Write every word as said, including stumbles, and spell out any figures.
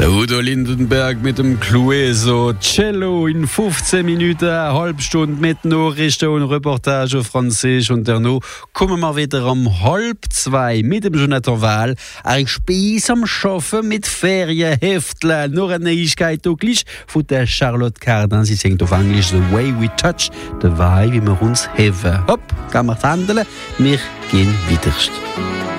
Der Udo Lindenberg mit dem Clueso Cello in fünfzehn Minuten, eine halbe Stunde mit Nachrichten und Reportage auf Französisch. Und danach kommen wir wieder um halb zwei mit dem Jonathan Wahl. Ein Speis am Schaffen mit Ferienheftchen. Noch eine Neuigkeit auch gleich von der Charlotte Cardin. Sie singt auf Englisch The Way We Touch, the way wie wir uns heben. Hopp, kann man handeln. Wir gehen weiterst.